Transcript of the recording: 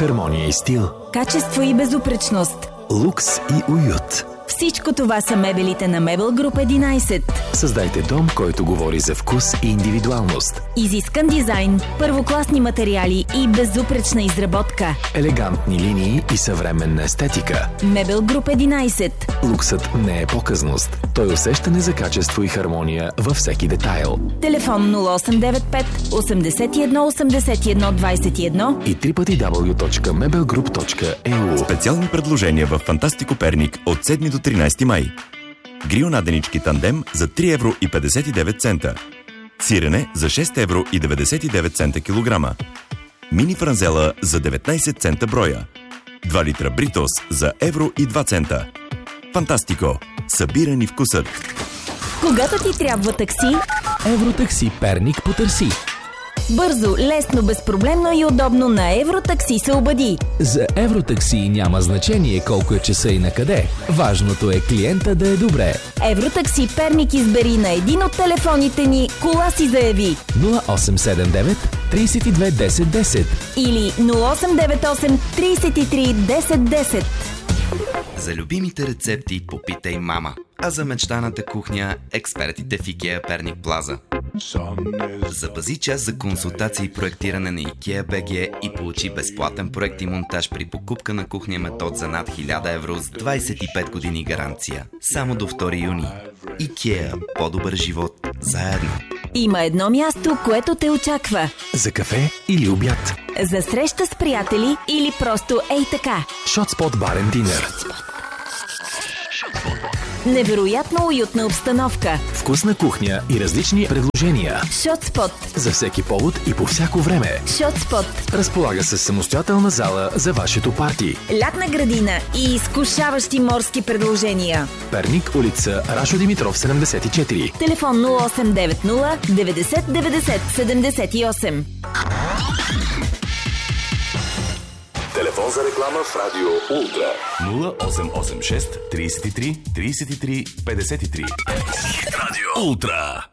хармония и стил, качество и безупречност, лукс и уют. Всичко това са мебелите на Мебел Груп 11. Създайте дом, който говори за вкус и индивидуалност. Изискан дизайн, първокласни материали и безупречна изработка. Елегантни линии и съвременна естетика. Мебел Груп 11. Луксът не е показност. Той е усещане за качество и хармония във всеки детайл. Телефон 0895 81 81 21 и www.mebelgroup.eu. Специални предложения в Фантастико Перник от 7 до 13 май. Грил наденички тандем за 3,59 евро. Сирене за 6,99 евро килограма. Мини франзела за 19 цента броя. 2 литра Бритос за евро и 2 цента. Фантастико. Събирани вкусът. Когато ти трябва такси, Евротакси Перник потърси. бързо, лесно, безпроблемно и удобно на Евротакси се обади. За Евротакси няма значение колко е часа и на къде. Важното е клиента да е добре. Евротакси Перник избери на един от телефоните ни, кола си заяви. 0879 32 10 10 Или 0898 33 10 10. За любимите рецепти попитай мама. А за мечтаната кухня експертите в IKEA Перник Плаза. Запази час за консултации и проектиране на IKEA BG и получи безплатен проект и монтаж при покупка на кухня метод за над 1000 евро с 25 години гаранция. Само до 2 юни. IKEA. По-добър живот заедно. Има едно място, което те очаква. За кафе или обяд. За среща с приятели или просто ей така. Шотспот барен динер. Невероятно уютна обстановка. Вкусна кухня и различни предложения. Шотспот. За всеки повод и по всяко време. Шотспот. Разполага се самостоятелна зала за вашето парти. Лятна градина и изкушаващи морски предложения. Перник, улица Рашо Димитров, 74. Телефон 0890 90 90 78. Телефон за реклама в Радио Ултра. 0886 33 33 53. Радио Ултра.